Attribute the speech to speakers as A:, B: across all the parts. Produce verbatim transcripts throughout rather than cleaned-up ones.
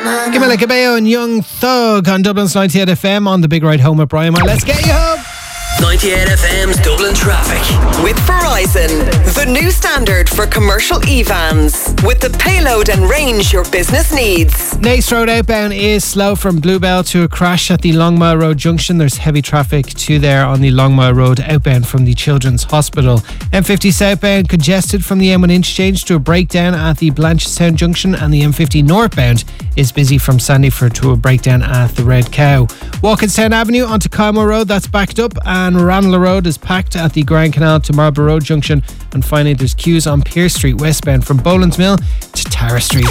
A: Camila Cabello and Young Thug on Dublin's ninety-eight F M on the Big Ride Home with Brian Moore. Let's get you home.
B: ninety-eight F M's Dublin Traffic.
C: With Verizon, the new standard for commercial e-vans. With the payload and range your business needs.
A: Naas Road outbound is slow from Bluebell to a crash at the Longmire Road junction. There's heavy traffic to there on the Longmire Road outbound from the Children's Hospital. M fifty southbound congested from the M one interchange to a breakdown at the Blanchardstown junction, and the M fifty northbound is busy from Sandyford to a breakdown at the Red Cow. Walkinstown Avenue onto Kylmore Road, that's backed up, and Ranelagh Road is packed at the Grand Canal to Marlborough Road junction. And finally, there's queues on Pierce Street westbound from Boland's Mill to Tara Street.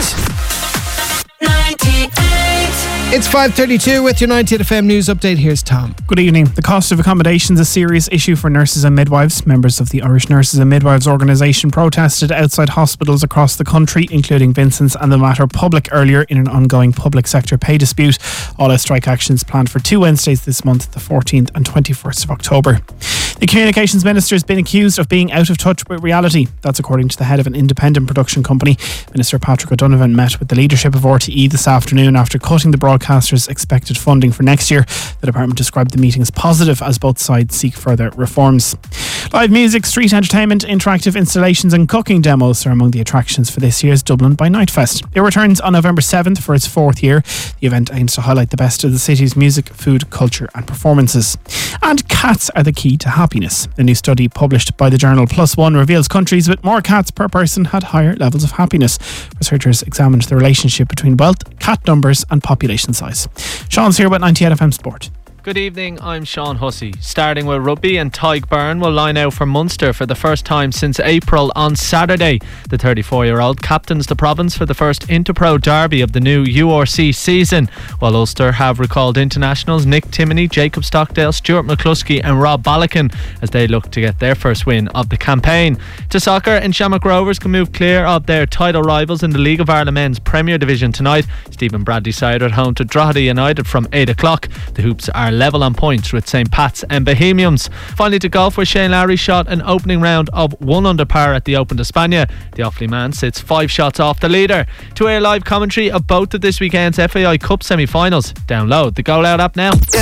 A: It's five thirty-two with your ninety-eight F M news update. Here's Tom.
D: Good evening. The cost of accommodation is a serious issue for nurses and midwives. Members of the Irish Nurses and Midwives Organisation protested outside hospitals across the country, including Vincent's and the Mater Public, earlier in an ongoing public sector pay dispute. All out strike actions planned for two Wednesdays this month, the fourteenth and twenty-first of October. The Communications Minister has been accused of being out of touch with reality. That's according to the head of an independent production company. Minister Patrick O'Donovan met with the leadership of R T E this afternoon after cutting the broadcaster's expected funding for next year. The department described the meeting as positive as both sides seek further reforms. Live music, street entertainment, interactive installations and cooking demos are among the attractions for this year's Dublin by Night Fest. It returns on November seventh for its fourth year. The event aims to highlight the best of the city's music, food, culture and performances. And cats are the key to happiness. A new study published by the journal Plus One reveals countries with more cats per person had higher levels of happiness. Researchers examined the relationship between wealth, cat numbers and population size. Sean's here with ninety-eight F M Sport.
E: Good evening, I'm Sean Hussey. Starting with rugby, and Tyke Byrne will line out for Munster for the first time since April on Saturday. The thirty-four-year-old captains the province for the first Interpro derby of the new U R C season, while Ulster have recalled internationals Nick Timoney, Jacob Stockdale, Stuart McCluskey and Rob Balakin as they look to get their first win of the campaign. To soccer, and Shamrock Rovers can move clear of their title rivals in the League of Ireland Men's Premier Division tonight. Stephen Bradley side at home to Drogheda United from eight o'clock. The Hoops are level on points with Saint Pat's and Bohemians. Finally to golf, where Shane Lowry shot an opening round of one under par at the Open d'Espagne. The Offaly man sits five shots off the leader. To air live commentary of both of this weekend's F A I Cup semi-finals, download the Go Loud app now.